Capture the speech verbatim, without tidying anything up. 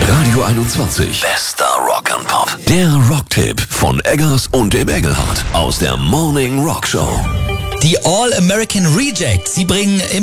Radio einundzwanzig. Bester Rock and Pop. Der Rocktipp von Eggers und dem Engelhardt aus der Morning Rock Show. Die All American Rejects, sie bringen